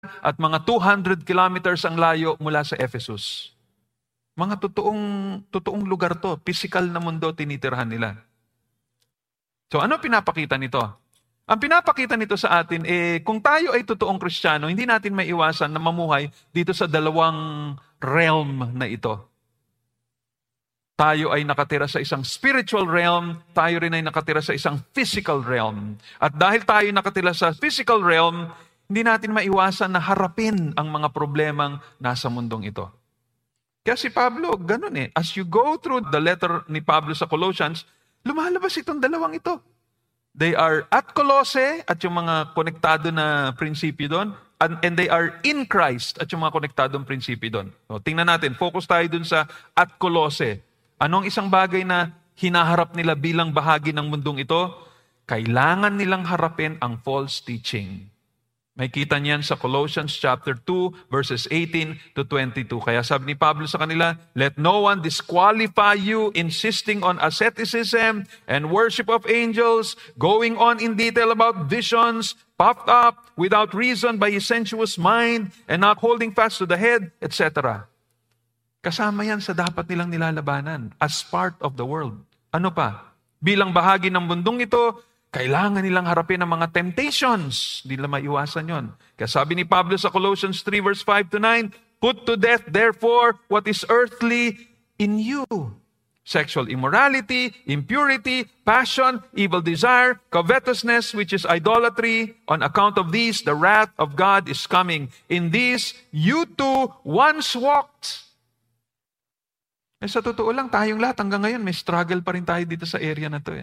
at mga 200 kilometers ang layo mula sa Ephesus. Mga totoong lugar to, physical na mundo tinitirhan nila. So ano pinapakita nito? Ang pinapakita nito sa atin, kung tayo ay totoong Kristiyano, hindi natin maiwasan na mamuhay dito sa dalawang realm na ito. Tayo ay nakatira sa isang spiritual realm, tayo rin ay nakatira sa isang physical realm. At dahil tayo nakatira sa physical realm, hindi natin maiwasan na harapin ang mga problemang nasa mundong ito. Kaya si Pablo, ganun As you go through the letter ni Pablo sa Colossians, lumalabas itong dalawang ito. They are at Colossae at yung mga konektado na prinsipyo doon, and they are in Christ at yung mga konektadong prinsipyo doon. So, tingnan natin, focus tayo dun sa at Colossae. Anong isang bagay na hinaharap nila bilang bahagi ng mundong ito? Kailangan nilang harapin ang false teaching. May kita niyan sa Colossians chapter 2, verses 18 to 22. Kaya sabi ni Pablo sa kanila, let no one disqualify you insisting on asceticism and worship of angels, going on in detail about visions, puffed up without reason by his sensuous mind, and not holding fast to the head, etc. Kasama yan sa dapat nilang nilalabanan as part of the world. Ano pa? Bilang bahagi ng mundong ito, kailangan nilang harapin ang mga temptations. Hindi nila maiwasan yon. Kaya sabi ni Pablo sa Colossians 3 verse 5 to 9, put to death therefore what is earthly in you. Sexual immorality, impurity, passion, evil desire, covetousness, which is idolatry. On account of these, the wrath of God is coming. In these, you too once walked. Sa totoo lang, tayong lahat hanggang ngayon, may struggle pa rin tayo dito sa area na to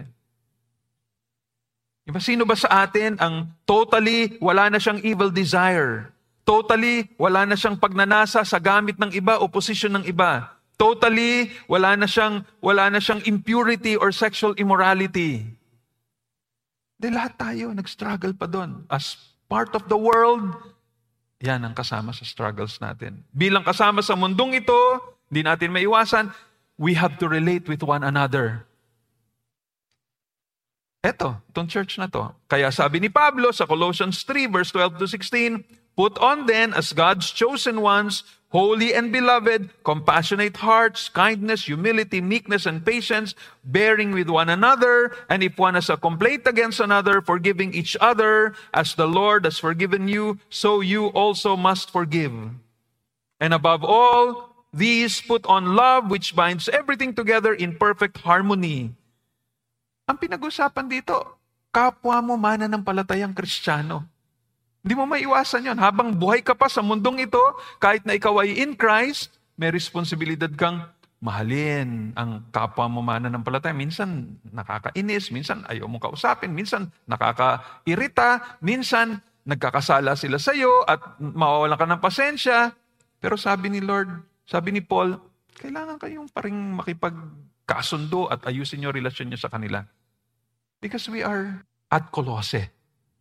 Sino ba sa atin ang totally wala na siyang evil desire? Totally wala na siyang pagnanasa sa gamit ng iba o posisyon ng iba? Totally wala na siyang impurity or sexual immorality? Lahat tayo nag-struggle pa doon. As part of the world, yan ang kasama sa struggles natin. Bilang kasama sa mundong ito, hindi natin maiwasan, we have to relate with one another. Itong church na to. Kaya sabi ni Pablo sa Colossians 3 verse 12 to 16, put on then as God's chosen ones, holy and beloved, compassionate hearts, kindness, humility, meekness, and patience, bearing with one another, and if one has a complaint against another, forgiving each other, as the Lord has forgiven you, so you also must forgive. And above all, these put on love, which binds everything together in perfect harmony. Ang pinag-usapan dito, kapwa mo mananampalatayang Kristiyano. Hindi mo maiwasan yon. Habang buhay ka pa sa mundong ito, kahit na ikaw ay in Christ, may responsibilidad kang mahalin ang kapwa mo mananampalataya. Minsan nakakainis, minsan ayaw mo kausapin, minsan nakakairita, minsan nagkakasala sila sa iyo at mawawalan ka ng pasensya. Pero sabi ni Paul, kailangan kayong paring makipagkasundo at ayusin yung relasyon niyo sa kanila. Because we are at Colossae.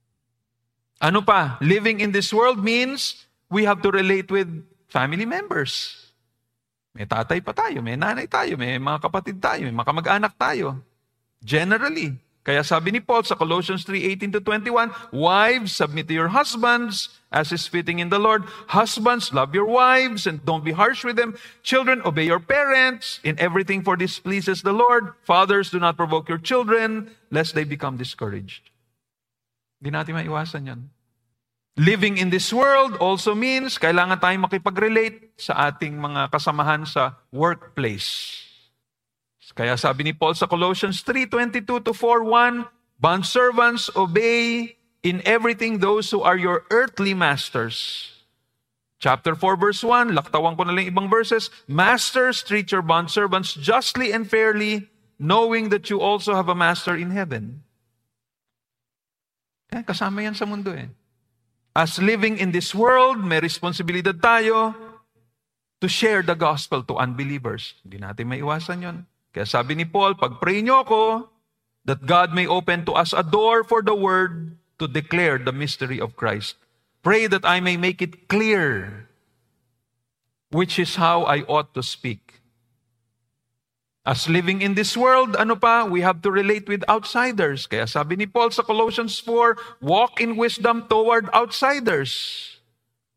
Ano pa? Living in this world means we have to relate with family members. May tatay pa tayo, may nanay tayo, may mga kapatid tayo, may mga kamag-anak tayo. Generally. Kaya sabi ni Paul sa Colossians 3:18 to 21, wives, submit to your husbands as is fitting in the Lord. Husbands, love your wives and don't be harsh with them. Children, obey your parents in everything, for this pleases the Lord. Fathers, do not provoke your children lest they become discouraged. Hindi natin maiwasan yan. Living in this world also means kailangan tayong makipag-relate sa ating mga kasamahan sa workplace. Kaya sabi ni Paul sa Colossians 3:22 to 4:1, bondservants, obey in everything those who are your earthly masters. Chapter 4 verse 1, laktawan ko na lang ibang verses. Masters, treat your bondservants justly and fairly, knowing that you also have a master in heaven. Kasama yan sa mundo As living in this world, may responsibilidad tayo to share the gospel to unbelievers. Hindi natin maiwasan yon. Kaya sabi ni Paul, pag-pray niyo ako, that God may open to us a door for the word to declare the mystery of Christ. Pray that I may make it clear, which is how I ought to speak. As living in this world, we have to relate with outsiders. Kaya sabi ni Paul sa Colossians 4, walk in wisdom toward outsiders.